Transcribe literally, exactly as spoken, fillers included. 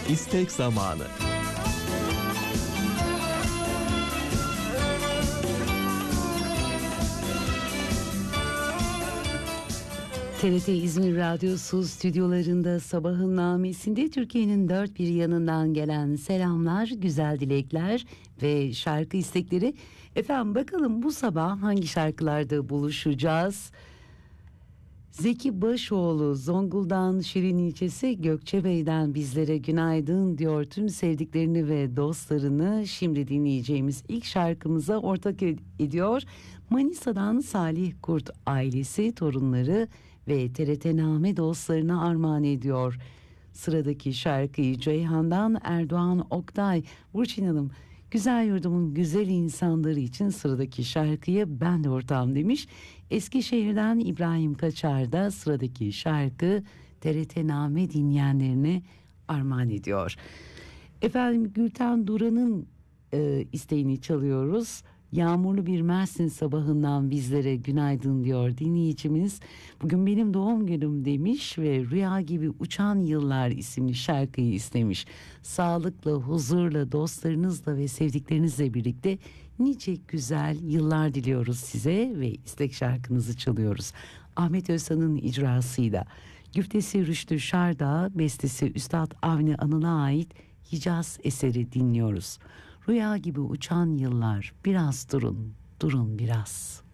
İstek zamanı. T R T İzmir Radyosu stüdyolarında sabahın namesinde Türkiye'nin dört bir yanından gelen selamlar, güzel dilekler ve şarkı istekleri. Efendim bakalım bu sabah hangi şarkılarda buluşacağız? Zeki Başoğlu Zonguldak'ın Şirin ilçesi Gökçebey'den bizlere günaydın diyor, tüm sevdiklerini ve dostlarını şimdi dinleyeceğimiz ilk şarkımıza ortak ediyor. Manisa'dan Salih Kurt ailesi, torunları ve T R T Name dostlarına armağan ediyor. Sıradaki şarkıyı Ceyhan'dan Erdoğan Oktay. Burçin Hanım, güzel yurdumun güzel insanları için sıradaki şarkıyı ben de ortağım demiş. Eskişehir'den İbrahim Kaçar da sıradaki şarkı T R T Name dinleyenlerine armağan ediyor. Efendim Gülten Duran'ın e, isteğini çalıyoruz. Yağmurlu bir Mersin sabahından bizlere günaydın diyor dinleyicimiz. Bugün benim doğum günüm demiş ve Rüya Gibi Uçan Yıllar isimli şarkıyı istemiş. Sağlıkla, huzurla, dostlarınızla ve sevdiklerinizle birlikte nice güzel yıllar diliyoruz size ve istek şarkınızı çalıyoruz. Ahmet Özhan'ın icrasıyla. Güftesi Rüştü Şardağ, bestesi Üstad Avni Anıl'a ait Hicaz eseri dinliyoruz. Rüya gibi uçan yıllar, biraz durun, durun biraz.